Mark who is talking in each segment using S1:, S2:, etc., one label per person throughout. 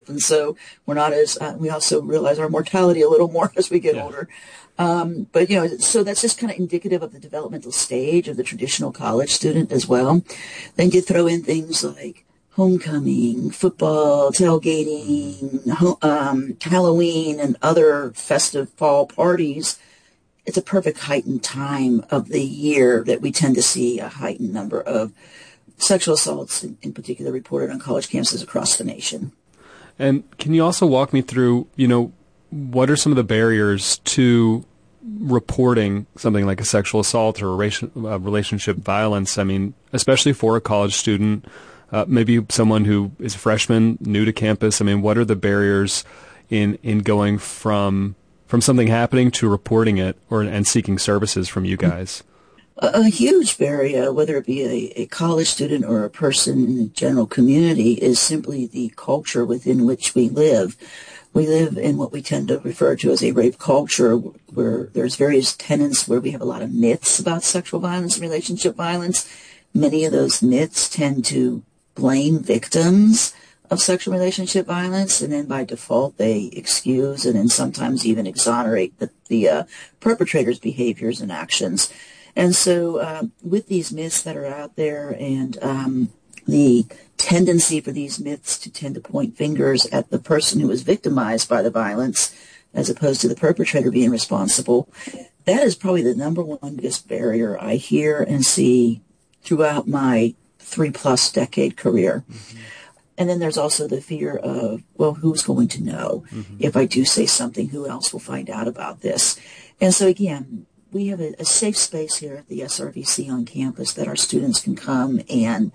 S1: And so we're not as, we also realize our mortality a little more as we get older. But, so that's just kind of indicative of the developmental stage of the traditional college student as well. Then you throw in things like homecoming, football, tailgating, Halloween, and other festive fall parties. It's a perfect heightened time of the year that we tend to see a heightened number of sexual assaults, in particular, reported on college campuses across the nation.
S2: And can you also walk me through, what are some of the barriers to reporting something like a sexual assault or relationship violence? I mean, especially for a college student, maybe someone who is a freshman, new to campus. I mean, what are the barriers in going from something happening to reporting it and seeking services from you guys?
S1: A huge barrier, whether it be a college student or a person in the general community, is simply the culture within which we live. We live in what we tend to refer to as a rape culture, where there's various tenets where we have a lot of myths about sexual violence and relationship violence. Many of those myths tend to blame victims of sexual relationship violence, and then by default they excuse and then sometimes even exonerate the perpetrator's behaviors and actions. And so with these myths that are out there and the tendency for these myths to tend to point fingers at the person who was victimized by the violence as opposed to the perpetrator being responsible, that is probably the number one biggest barrier I hear and see throughout my 3+ decade career. Mm-hmm. And then there's also the fear of, well, who's going to know? Mm-hmm. If I do say something, who else will find out about this? And so again, we have a safe space here at the SRVC on campus that our students can come and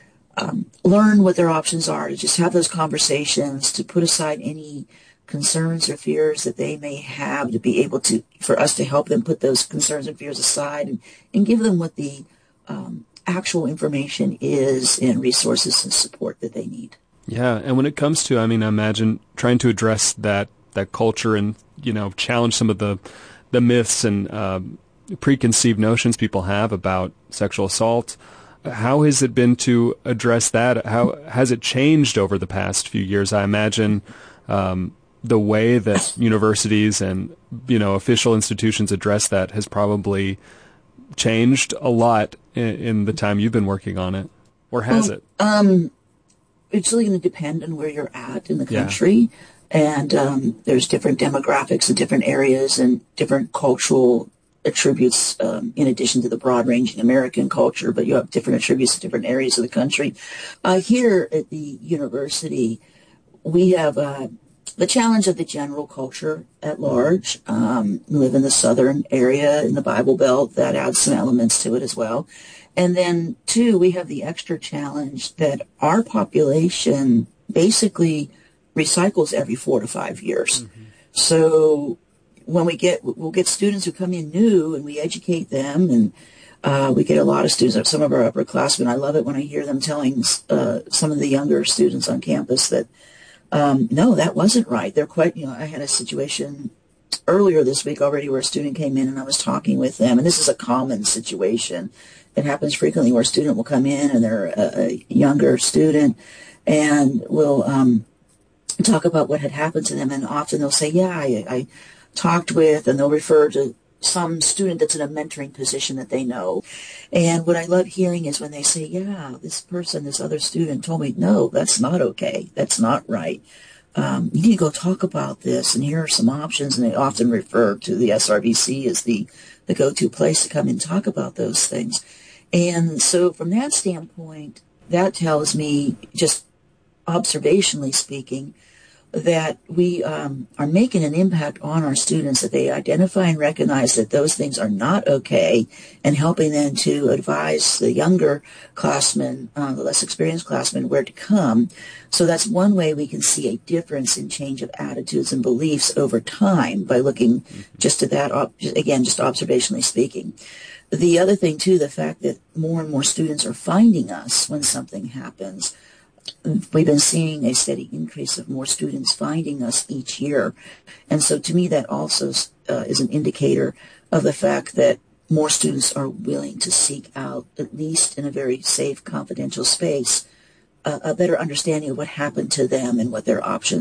S1: learn what their options are, to just have those conversations, to put aside any concerns or fears that they may have, to be able to, for us to help them put those concerns and fears aside and give them what the actual information is and resources and support that they need.
S2: Yeah, and when it comes to, I imagine trying to address that culture and, challenge some of the myths and preconceived notions people have about sexual assault. How has it been to address that? How has it changed over the past few years? I imagine the way that universities and official institutions address that has probably changed a lot in the time you've been working on it, or has it?
S1: It's really going to depend on where you're at in the country. Yeah. And there's different demographics in different areas and different cultural attributes in addition to the broad-ranging American culture, but you have different attributes in different areas of the country. Here at the university, we have the challenge of the general culture at large. We live in the southern area in the Bible Belt. That adds some elements to it as well. And then, two, we have the extra challenge that our population basically recycles every 4 to 5 years. Mm-hmm. So when we'll get students who come in new and we educate them, and we get a lot of students, some of our upperclassmen. I love it when I hear them telling some of the younger students on campus that, no, that wasn't right. They're quite, I had a situation earlier this week already where a student came in and I was talking with them, and this is a common situation. It happens frequently where a student will come in and they're a younger student and will talk about what had happened to them, and often they'll say, yeah, I talked with, and they'll refer to some student that's in a mentoring position that they know. And what I love hearing is when they say, yeah, this other student told me, no, that's not okay. That's not right. You need to go talk about this, and here are some options. And they often refer to the SRVC as the go-to place to come and talk about those things. And so from that standpoint, that tells me, just observationally speaking, that we are making an impact on our students, that they identify and recognize that those things are not okay, and helping them to advise the younger classmen, the less experienced classmen, where to come. So that's one way we can see a difference in change of attitudes and beliefs over time by looking just at that, again, just observationally speaking. The other thing, too, the fact that more and more students are finding us when something happens. We've been seeing a steady increase of more students finding us each year. And so to me, that also is an indicator of the fact that more students are willing to seek out, at least in a very safe, confidential space, a better understanding of what happened to them and what their options